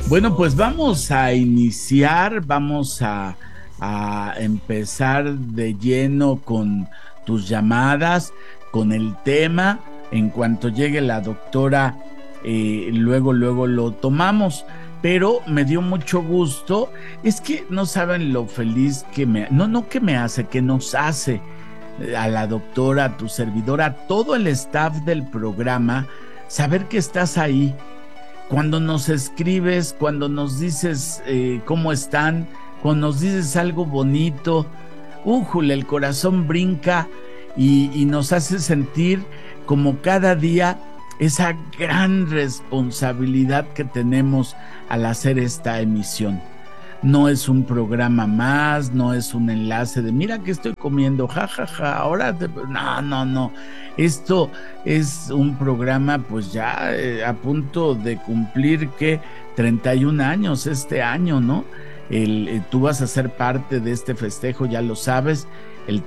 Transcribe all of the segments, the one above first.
Bueno, pues vamos a iniciar, vamos a empezar de lleno con tus llamadas, con el tema. En cuanto llegue la doctora, luego lo tomamos. Pero me dio mucho gusto. Es que no saben lo feliz que no que me hace, que nos hace a la doctora, a tu servidora, a todo el staff del programa, saber que estás ahí. Cuando nos escribes, cuando nos dices cómo están, cuando nos dices algo bonito, ¡újule! El corazón brinca y nos hace sentir como cada día esa gran responsabilidad que tenemos al hacer esta emisión. No es un programa más, no es un enlace de mira que estoy comiendo, jajaja, no. Esto es un programa pues ya a punto de cumplir que 31 años este año, ¿no? Tú vas a ser parte de este festejo, ya lo sabes, el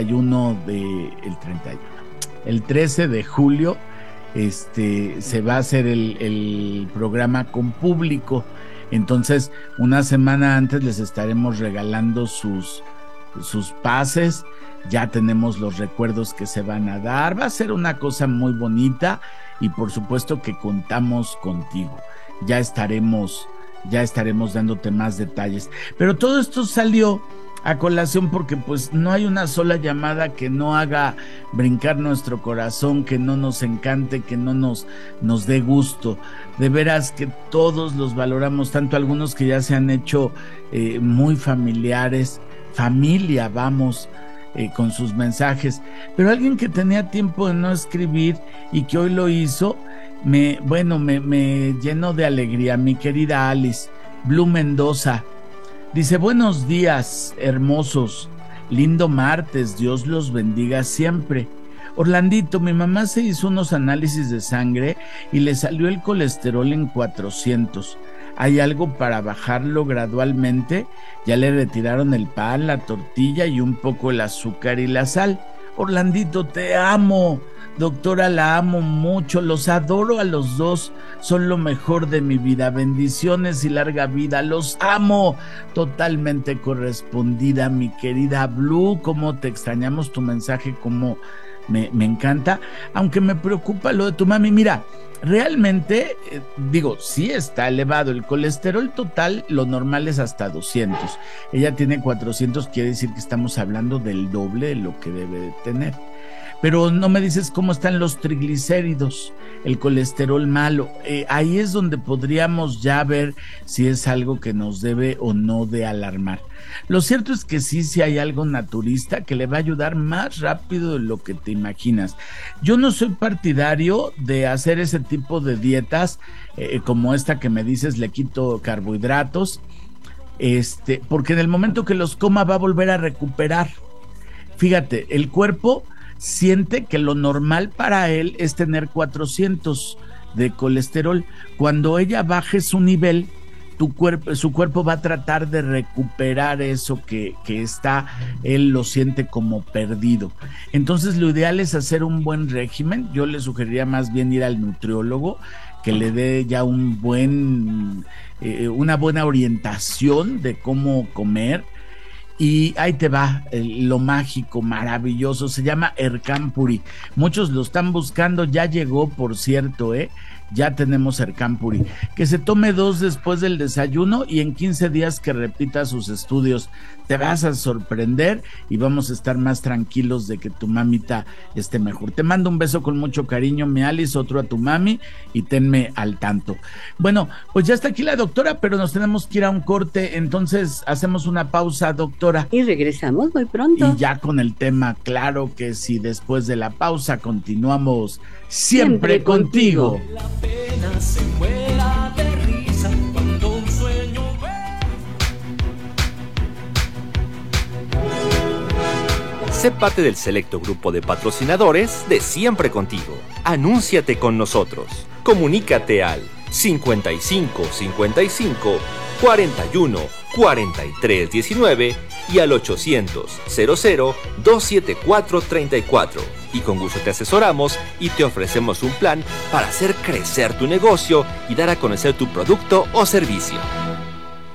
13 de julio se va a hacer el programa con público. Entonces, una semana antes les estaremos regalando sus pases. Ya tenemos los recuerdos que se van a dar. Va a ser una cosa muy bonita y por supuesto que contamos contigo. Ya estaremos dándote más detalles. Pero todo esto salió a colación porque pues no hay una sola llamada que no haga brincar nuestro corazón, que no nos encante, que no nos dé gusto. De veras que todos los valoramos tanto, algunos que ya se han hecho muy familiares, familia, vamos, con sus mensajes, pero alguien que tenía tiempo de no escribir y que hoy lo hizo, me llenó de alegría. Mi querida Alice Blue Mendoza dice: buenos días, hermosos, lindo martes, Dios los bendiga siempre. Orlandito, mi mamá se hizo unos análisis de sangre y le salió el colesterol en 400. ¿Hay algo para bajarlo gradualmente? Ya le retiraron el pan, la tortilla y un poco el azúcar y la sal. Orlandito, te amo. Doctora, la amo mucho, los adoro a los dos, son lo mejor de mi vida, bendiciones y larga vida, los amo. Totalmente correspondida, mi querida Blue, cómo te extrañamos, tu mensaje, cómo me encanta, aunque me preocupa lo de tu mami. Mira, realmente, sí está elevado el colesterol total, lo normal es hasta 200, ella tiene 400, quiere decir que estamos hablando del doble de lo que debe de tener. Pero no me dices cómo están los triglicéridos, el colesterol malo. Ahí es donde podríamos ya ver si es algo que nos debe o no de alarmar. Lo cierto es que sí hay algo naturista que le va a ayudar más rápido de lo que te imaginas. Yo no soy partidario de hacer ese tipo de dietas como esta que me dices, le quito carbohidratos, porque en el momento que los coma va a volver a recuperar. Fíjate, el cuerpo siente que lo normal para él es tener 400 de colesterol. Cuando ella baje su nivel, su cuerpo va a tratar de recuperar eso que está, él lo siente como perdido. Entonces lo ideal es hacer un buen régimen. Yo le sugeriría más bien ir al nutriólogo, que le dé ya una buena orientación de cómo comer. Y ahí te va lo mágico, maravilloso, se llama Ercampuri. Muchos lo están buscando, ya llegó, por cierto, ya tenemos Ercampuri. Que se tome 2 después del desayuno y en 15 días que repita sus estudios. Te vas a sorprender y vamos a estar más tranquilos de que tu mamita esté mejor. Te mando un beso con mucho cariño, mi Alice, otro a tu mami, y tenme al tanto. Bueno, pues ya está aquí la doctora, pero nos tenemos que ir a un corte, entonces hacemos una pausa, doctora. Y regresamos muy pronto. Y ya con el tema, claro que sí, después de la pausa continuamos siempre contigo. La pena se muera de risa cuando un sueño Sé parte del selecto grupo de patrocinadores de Siempre Contigo. Anúnciate con nosotros. Comunícate al 55 55 41 43 19 y al 800-00-274-34. Y con gusto te asesoramos y te ofrecemos un plan para hacer crecer tu negocio y dar a conocer tu producto o servicio.